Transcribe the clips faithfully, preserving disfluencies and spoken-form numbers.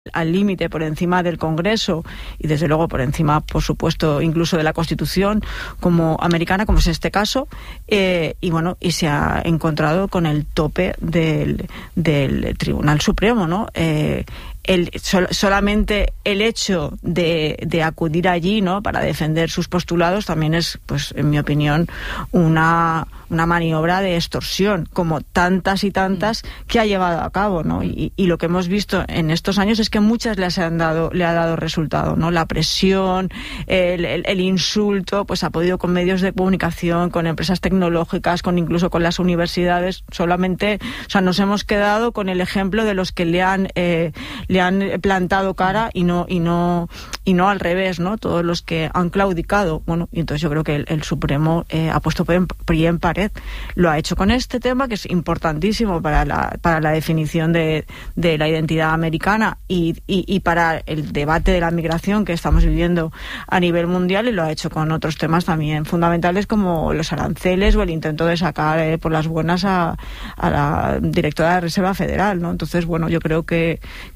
al límite por encima del Congreso y desde luego por encima, por supuesto, incluso de la Constitución como americana, como es este caso, eh, y bueno, y se ha encontrado con el tope del, del Tribunal Supremo, ¿no? Eh, El, sol, solamente el hecho de, de acudir allí, ¿no?, para defender sus postulados también es, pues, en mi opinión, una, una maniobra de extorsión, como tantas y tantas que ha llevado a cabo, ¿no? Y, y lo que hemos visto en estos años es que muchas les han dado, le ha dado resultado, ¿no? La presión, el, el, el insulto, pues ha podido con medios de comunicación, con empresas tecnológicas, con incluso con las universidades. Solamente, o sea, nos hemos quedado con el ejemplo de los que le han eh, le han plantado cara y no y no y no al revés, ¿no? Todos los que han claudicado. Bueno, y entonces yo creo que el, el Supremo eh, ha puesto pie en pared. Lo ha hecho con este tema, que es importantísimo para la para la definición de, de la identidad americana y, y, y para el debate de la migración que estamos viviendo a nivel mundial, y lo ha hecho con otros temas también fundamentales como los aranceles o el intento de sacar eh, por las buenas a, a la directora de la Reserva Federal, ¿no? Entonces, bueno, yo creo que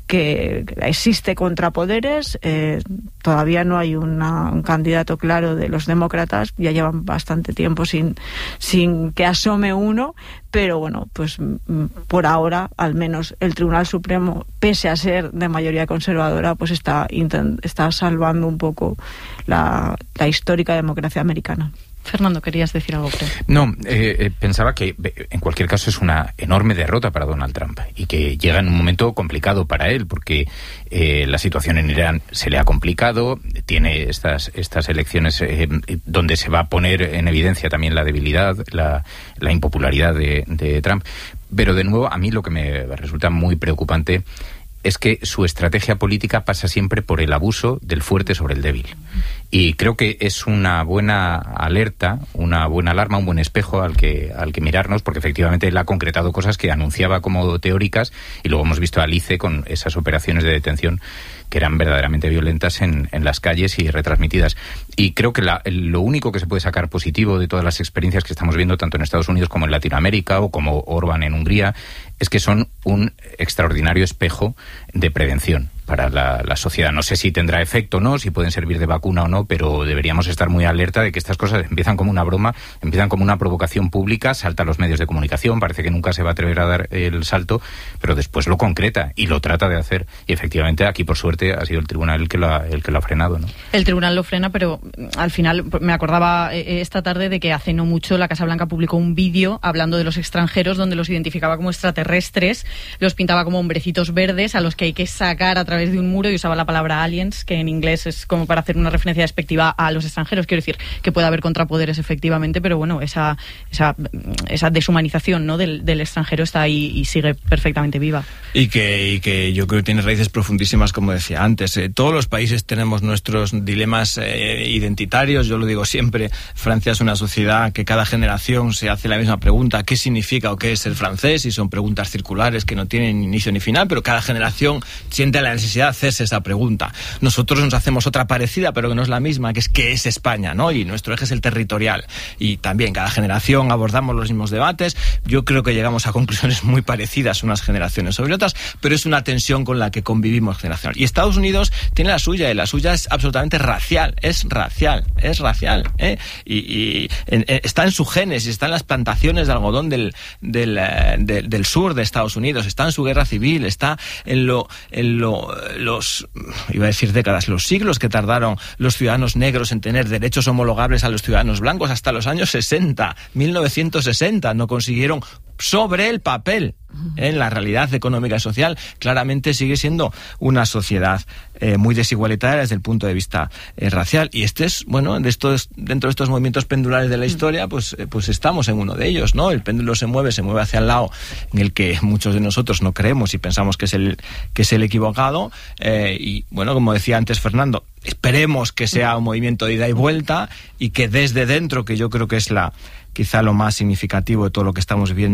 que existe contrapoderes, eh, todavía no hay una, un candidato claro de los demócratas, ya llevan bastante tiempo sin, sin que asome uno, pero bueno, pues por ahora, al menos el Tribunal Supremo, pese a ser de mayoría conservadora, pues está, está salvando un poco la, la histórica democracia americana. Fernando, querías decir algo, creo. No, eh, eh, pensaba que en cualquier caso es una enorme derrota para Donald Trump y que llega en un momento complicado para él porque eh, la situación en Irán se le ha complicado, tiene estas estas elecciones eh, donde se va a poner en evidencia también la debilidad, la, la impopularidad de, de Trump. Pero de nuevo, a mí lo que me resulta muy preocupante es que su estrategia política pasa siempre por el abuso del fuerte sobre el débil. Y creo que es una buena alerta, una buena alarma, un buen espejo al que al que mirarnos, porque efectivamente él ha concretado cosas que anunciaba como teóricas y luego hemos visto a Alice con esas operaciones de detención que eran verdaderamente violentas en, en las calles y retransmitidas. Y creo que la, lo único que se puede sacar positivo de todas las experiencias que estamos viendo, tanto en Estados Unidos como en Latinoamérica, o como Orbán en Hungría, es que son un extraordinario espejo de prevención para la, la sociedad. No sé si tendrá efecto o no, si pueden servir de vacuna o no, pero deberíamos estar muy alerta de que estas cosas empiezan como una broma, empiezan como una provocación pública, salta a los medios de comunicación, parece que nunca se va a atrever a dar el salto, pero después lo concreta y lo trata de hacer. Y efectivamente aquí, por suerte, ha sido el tribunal el que lo ha, el que lo ha frenado, ¿no? El tribunal lo frena, pero al final me acordaba eh, esta tarde de que hace no mucho la Casa Blanca publicó un vídeo hablando de los extranjeros donde los identificaba como extraterrestres, los pintaba como hombrecitos verdes a los que hay que sacar a través de un muro y usaba la palabra aliens, que en inglés es como para hacer una referencia despectiva a los extranjeros. Quiero decir que puede haber contrapoderes efectivamente, pero bueno, esa esa, esa deshumanización, ¿no?, del, del extranjero está ahí y sigue perfectamente viva. Y que, y que yo creo que tiene raíces profundísimas, como decía antes. Eh, todos los países tenemos nuestros dilemas eh, identitarios, yo lo digo siempre. Francia es una sociedad que cada generación se hace la misma pregunta: ¿qué significa o qué es ser francés? Y son preguntas circulares que no tienen ni inicio ni final, pero cada generación siente la necesidad de hacerse esa pregunta. Nosotros nos hacemos otra parecida, pero que no es la misma, que es ¿qué es España?, ¿no? Y nuestro eje es el territorial. Y también cada generación abordamos los mismos debates. Yo creo que llegamos a conclusiones muy parecidas unas generaciones sobre otras, pero es una tensión con la que convivimos generacional. Y Estados Unidos tiene la suya, y la suya es absolutamente racial, es racial, es racial, ¿eh? Y, y en, en, está en su génesis, está en las plantaciones de algodón del, del, de, del sur de Estados Unidos, está en su guerra civil, está en lo, en lo, los, iba a decir décadas, los siglos que tardaron los ciudadanos negros en tener derechos homologables a los ciudadanos blancos. Hasta los años sesenta, mil novecientos sesenta, no consiguieron sobre el papel. En la realidad económica y social claramente sigue siendo una sociedad eh, muy desigualitaria desde el punto de vista eh, racial, y este es, bueno, de estos, dentro de estos movimientos pendulares de la historia, pues, eh, pues estamos en uno de ellos, ¿no? El péndulo se mueve, se mueve hacia el lado en el que muchos de nosotros no creemos y pensamos que es el, que es el equivocado, eh, y bueno, como decía antes Fernando, esperemos que sea un movimiento de ida y vuelta y que desde dentro, que yo creo que es la quizá lo más significativo de todo lo que estamos viendo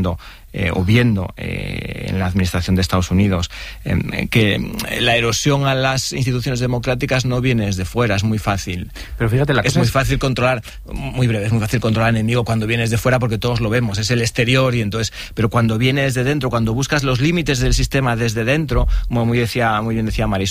eh, o viendo eh, en la administración de Estados Unidos, eh, que la erosión a las instituciones democráticas no viene desde fuera, es muy fácil. Pero fíjate, la es cosa muy es... fácil controlar, muy breve, es muy fácil controlar al enemigo cuando vienes de fuera porque todos lo vemos, es el exterior y entonces, pero cuando vienes de dentro, cuando buscas los límites del sistema desde dentro, como muy decía, muy bien decía Marisol,